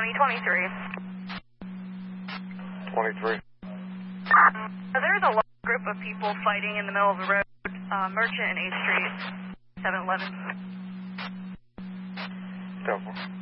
323. 23. There's a large group of people fighting in the middle of the road, Merchant and 8th Street, 711. 10-4.